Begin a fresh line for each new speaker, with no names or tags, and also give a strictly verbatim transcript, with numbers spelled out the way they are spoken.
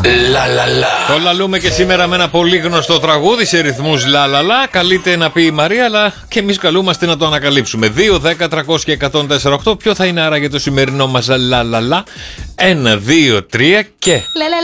Λαλαλα.
Το λαλούμε και σήμερα με ένα πολύ γνωστό τραγούδι σε ρυθμούς λαλαλα. Καλείται να πει η Μαρία, αλλά και εμείς καλούμαστε να το ανακαλύψουμε. δύο, δέκα, τριακόσια, εκατόν τέσσερα, οκτώ. Ποιο θα είναι άραγε το σημερινό μας λαλαλα? ένα, δύο, τρία και.
Λαλαλα.